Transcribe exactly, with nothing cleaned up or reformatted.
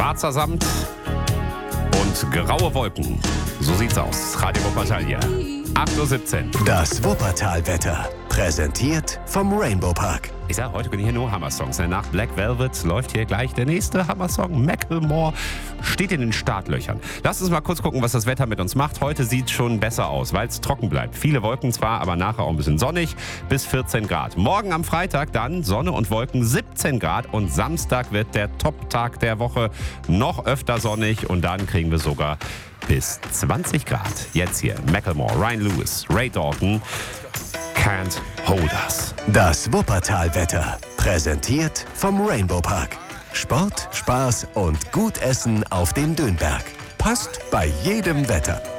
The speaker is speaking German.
Schwarzer Samt und graue Wolken. So sieht's aus. Radio Wuppertal hier. acht Uhr siebzehn. Das Wuppertal-Wetter. Präsentiert vom Rainbow Park. Ich sag, heute können hier nur Hammer-Songs. Nach Black Velvet läuft hier gleich der nächste Hammer-Song. Macklemore steht in den Startlöchern. Lass uns mal kurz gucken, was das Wetter mit uns macht. Heute sieht es schon besser aus, weil es trocken bleibt. Viele Wolken zwar, aber nachher auch ein bisschen sonnig, bis vierzehn Grad. Morgen am Freitag dann Sonne und Wolken, siebzehn Grad. Und Samstag wird der Top-Tag der Woche, noch öfter sonnig. Und dann kriegen wir sogar bis zwanzig Grad. Jetzt hier Macklemore, Ryan Lewis, Ray Dalton. Can't hold us. Das Wuppertal-Wetter. Präsentiert vom Rainbow Park. Sport, Spaß und gut Essen auf dem Dönberg. Passt bei jedem Wetter.